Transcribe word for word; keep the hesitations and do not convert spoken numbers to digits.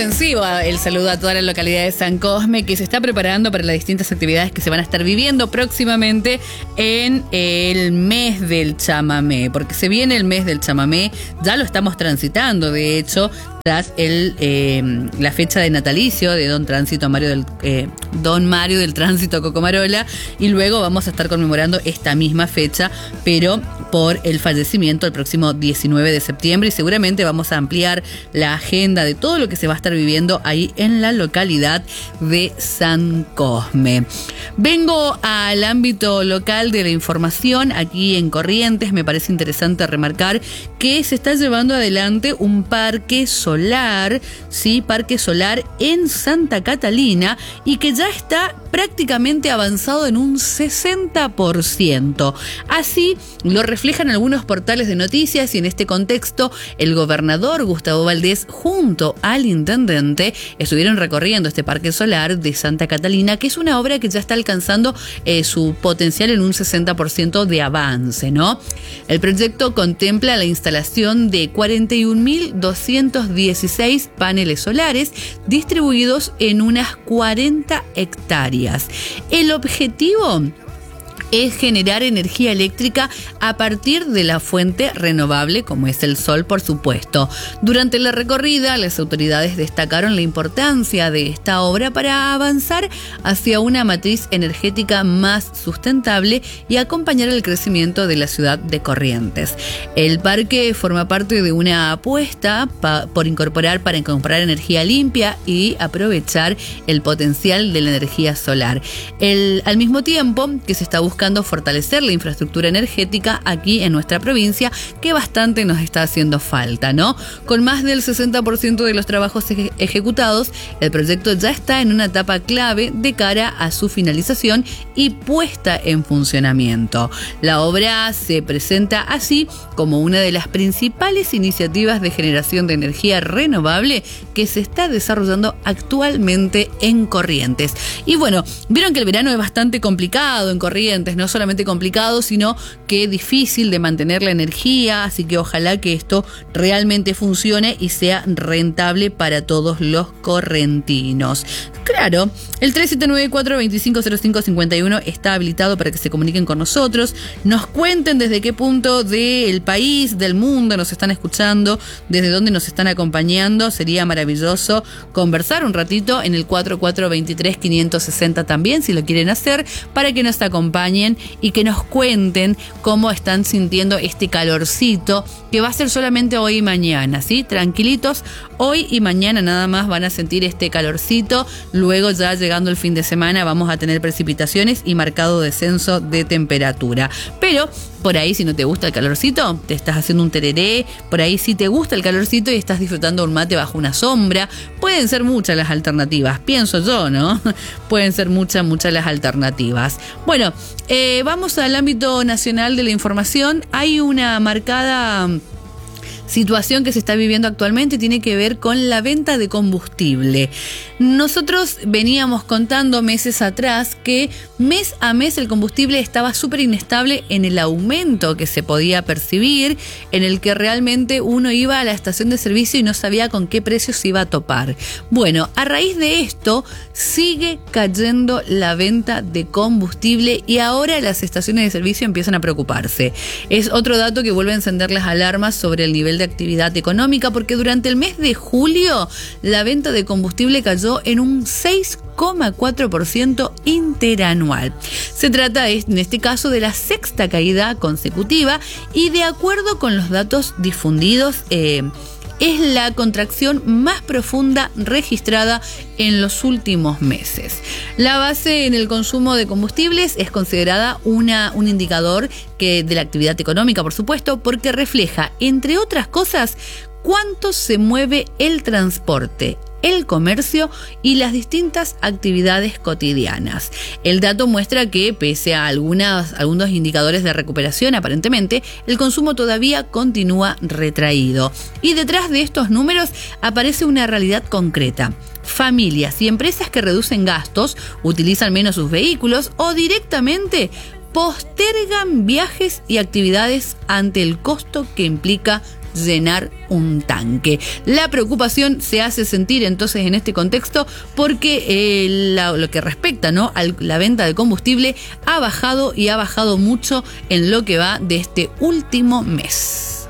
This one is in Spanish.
extensivo el saludo a toda la localidad de San Cosme, que se está preparando para las distintas actividades que se van a estar viviendo próximamente en el mes del chamamé, porque se viene el mes del chamamé, ya lo estamos transitando, de hecho, tras el, eh, la fecha de natalicio de Don Tránsito Mario del eh, Don Mario del Tránsito Cocomarola, y luego vamos a estar conmemorando esta misma fecha, pero por el fallecimiento el próximo diecinueve de septiembre, y seguramente vamos a ampliar la agenda de todo lo que se va a estar viviendo ahí en la localidad de San Cosme. Vengo al ámbito local de la información. Aquí en Corrientes me parece interesante remarcar que se está llevando adelante un parque solar, sí, parque solar en Santa Catalina, y que ya está prácticamente avanzado en un sesenta por ciento. Así lo reflejan algunos portales de noticias, y en este contexto el gobernador Gustavo Valdés junto al intendente estuvieron recorriendo este parque solar de Santa Catalina, que es una obra que ya está alcanzando eh, su potencial en un sesenta por ciento de avance, ¿no? El proyecto contempla la instalación de cuarenta y un mil doscientos dieciséis paneles solares distribuidos en unas cuarenta hectáreas. El objetivo es generar energía eléctrica a partir de la fuente renovable, como es el sol, por supuesto. Durante la recorrida, las autoridades destacaron la importancia de esta obra para avanzar hacia una matriz energética más sustentable y acompañar el crecimiento de la ciudad de Corrientes. El parque forma parte de una apuesta pa- por incorporar para incorporar energía limpia y aprovechar el potencial de la energía solar. El, al mismo tiempo que se está buscando fortalecer la infraestructura energética aquí en nuestra provincia, que bastante nos está haciendo falta, ¿no? Con más del sesenta por ciento de los trabajos eje- ejecutados, el proyecto ya está en una etapa clave de cara a su finalización y puesta en funcionamiento. La obra se presenta así como una de las principales iniciativas de generación de energía renovable que se está desarrollando actualmente en Corrientes. Y bueno, vieron que el verano es bastante complicado en Corrientes, no solamente complicado, sino que difícil de mantener la energía, así que ojalá que esto realmente funcione y sea rentable para todos los correntinos. Claro, el tres siete nueve cuatro, dos cinco cero cinco, cinco uno está habilitado para que se comuniquen con nosotros, nos cuenten desde qué punto del país, del mundo nos están escuchando, desde dónde nos están acompañando. Sería maravilloso conversar un ratito en el cuatro cuatro dos tres, cinco seis cero también, si lo quieren hacer, para que nos acompañen y que nos cuenten cómo están sintiendo este calorcito, que va a ser solamente hoy y mañana, ¿sí? Tranquilitos, hoy y mañana nada más van a sentir este calorcito. Luego, ya llegando el fin de semana, vamos a tener precipitaciones y marcado descenso de temperatura. Pero por ahí, si no te gusta el calorcito, te estás haciendo un tereré. Por ahí, si te gusta el calorcito y estás disfrutando un mate bajo una sombra, pueden ser muchas las alternativas, pienso yo, ¿no? Pueden ser muchas, muchas las alternativas. Bueno, eh, vamos al ámbito nacional de la información. Hay una marcada situación que se está viviendo actualmente, tiene que ver con la venta de combustible. Nosotros veníamos contando meses atrás que mes a mes el combustible estaba súper inestable en el aumento que se podía percibir, en el que realmente uno iba a la estación de servicio y no sabía con qué precio se iba a topar. Bueno, a raíz de esto sigue cayendo la venta de combustible y ahora las estaciones de servicio empiezan a preocuparse. Es otro dato que vuelve a encender las alarmas sobre el nivel de actividad económica, porque durante el mes de julio la venta de combustible cayó en un seis coma cuatro por ciento interanual. Se trata en este caso de la sexta caída consecutiva, y de acuerdo con los datos difundidos, eh, es la contracción más profunda registrada en los últimos meses. La base en el consumo de combustibles es considerada una, un indicador que, de la actividad económica, por supuesto, porque refleja, entre otras cosas, cuánto se mueve el transporte, el comercio y las distintas actividades cotidianas. El dato muestra que, pese a algunas, algunos indicadores de recuperación, aparentemente, el consumo todavía continúa retraído. Y detrás de estos números aparece una realidad concreta. Familias y empresas que reducen gastos, utilizan menos sus vehículos o directamente postergan viajes y actividades ante el costo que implica llenar un tanque. La preocupación se hace sentir entonces en este contexto porque eh, la, lo que respecta, ¿no?, a la venta de combustible ha bajado y ha bajado mucho en lo que va de este último mes.